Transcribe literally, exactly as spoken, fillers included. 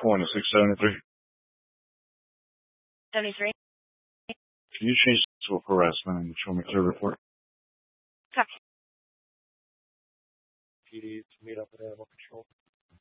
twenty-six seventy-three. seventy-three. Can you change to harassment and show me clear report? Copy. P D to meet up with animal control.